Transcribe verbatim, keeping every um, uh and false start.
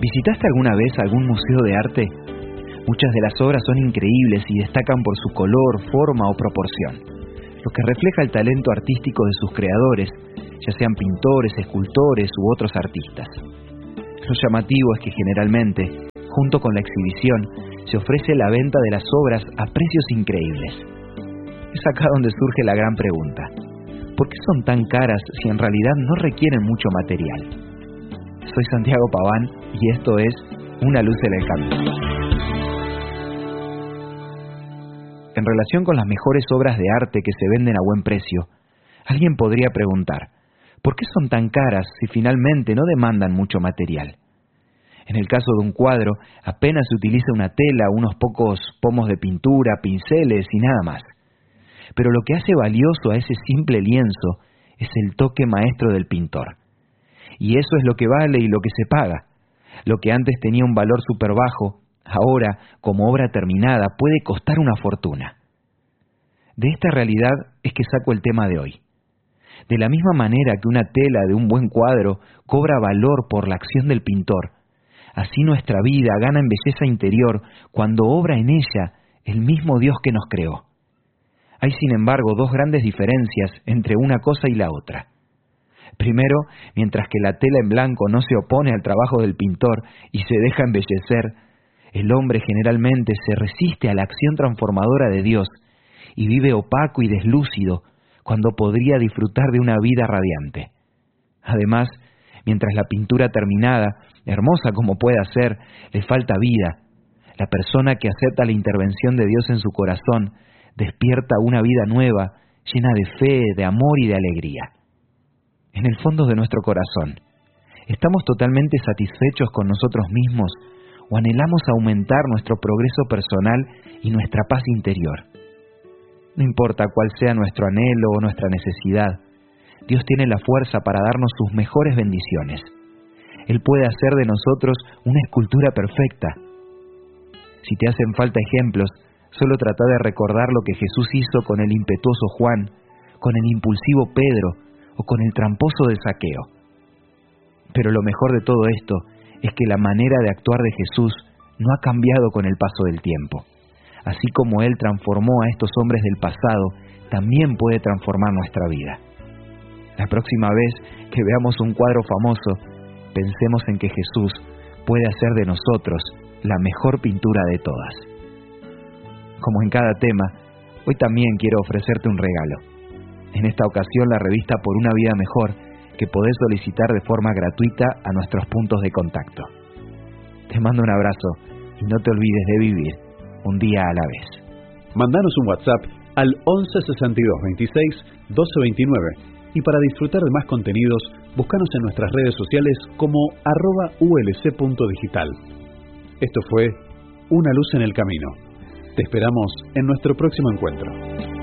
¿Visitaste alguna vez algún museo de arte? Muchas de las obras son increíbles y destacan por su color, forma o proporción, lo que refleja el talento artístico de sus creadores, ya sean pintores, escultores u otros artistas. Lo llamativo es que generalmente, junto con la exhibición, se ofrece la venta de las obras a precios increíbles. Es acá donde surge la gran pregunta: ¿por qué son tan caras si en realidad no requieren mucho material? Soy Santiago Paván y esto es Una luz en el camino. En relación con las mejores obras de arte que se venden a buen precio, alguien podría preguntar: ¿por qué son tan caras si finalmente no demandan mucho material? En el caso de un cuadro, apenas se utiliza una tela, unos pocos pomos de pintura, pinceles y nada más. Pero lo que hace valioso a ese simple lienzo es el toque maestro del pintor. Y eso es lo que vale y lo que se paga. Lo que antes tenía un valor súper bajo, ahora, como obra terminada, puede costar una fortuna. De esta realidad es que saco el tema de hoy. De la misma manera que una tela de un buen cuadro cobra valor por la acción del pintor, así nuestra vida gana en belleza interior cuando obra en ella el mismo Dios que nos creó. Hay, sin embargo, dos grandes diferencias entre una cosa y la otra. Primero, mientras que la tela en blanco no se opone al trabajo del pintor y se deja embellecer, el hombre generalmente se resiste a la acción transformadora de Dios y vive opaco y deslúcido cuando podría disfrutar de una vida radiante. Además, mientras la pintura terminada, hermosa como pueda ser, le falta vida, la persona que acepta la intervención de Dios en su corazón despierta una vida nueva, llena de fe, de amor y de alegría. En el fondo de nuestro corazón, ¿estamos totalmente satisfechos con nosotros mismos o anhelamos aumentar nuestro progreso personal y nuestra paz interior? No importa cuál sea nuestro anhelo o nuestra necesidad, Dios tiene la fuerza para darnos sus mejores bendiciones. Él puede hacer de nosotros una escultura perfecta. Si te hacen falta ejemplos, solo trata de recordar lo que Jesús hizo con el impetuoso Juan, con el impulsivo Pedro o con el tramposo de Zaqueo. Pero lo mejor de todo esto es que la manera de actuar de Jesús no ha cambiado con el paso del tiempo. Así como Él transformó a estos hombres del pasado, también puede transformar nuestra vida. La próxima vez que veamos un cuadro famoso, pensemos en que Jesús puede hacer de nosotros la mejor pintura de todas. Como en cada tema, hoy también quiero ofrecerte un regalo. En esta ocasión, la revista Por una vida mejor, que podés solicitar de forma gratuita a nuestros puntos de contacto. Te mando un abrazo y no te olvides de vivir un día a la vez. Mandanos un WhatsApp al once sesenta y dos veintiséis doce veintinueve y para disfrutar de más contenidos, búscanos en nuestras redes sociales como arroba ulc punto digital. Esto fue Una luz en el camino. Te esperamos en nuestro próximo encuentro.